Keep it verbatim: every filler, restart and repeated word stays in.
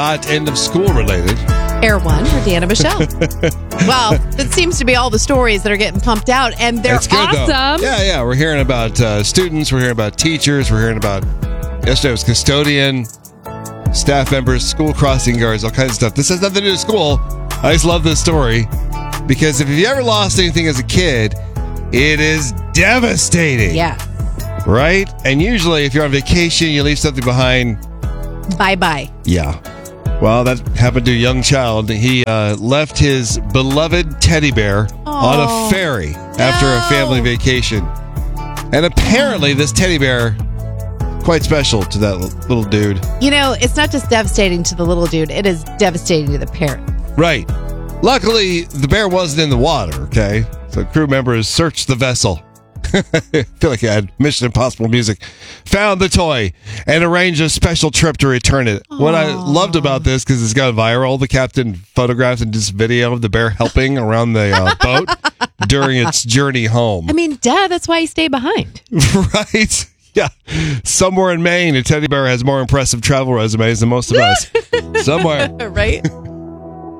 not end of school related. Air One or Deanna Michelle. Well, that seems to be all the stories that are getting pumped out, and they're That's good, awesome. Though. Yeah, yeah. We're hearing about uh, students. We're hearing about teachers. We're hearing about, yesterday was custodian, staff members, school crossing guards, all kinds of stuff. This has nothing to do with school. I just love this story because if you ever lost anything as a kid, it is devastating. Yeah. Right? And usually if you're on vacation, you leave something behind. Bye-bye. Yeah. Well, that happened to a young child. He uh, left his beloved teddy bear Aww. on a ferry after No. a family vacation. And apparently this teddy bear, quite special to that little dude. You know, it's not just devastating to the little dude, it is devastating to the parent. Right. Luckily, the bear wasn't in the water, okay? So crew members searched the vessel. I feel like I had Mission Impossible music. Found the toy and arranged a special trip to return it. Aww. What I loved about this, because it's gone viral, the captain photographed this video of the bear helping around the uh, boat during its journey home. I mean, duh, that's why he stayed behind. Right? Yeah. Somewhere in Maine, a teddy bear has more impressive travel resumes than most of us. Somewhere. Right?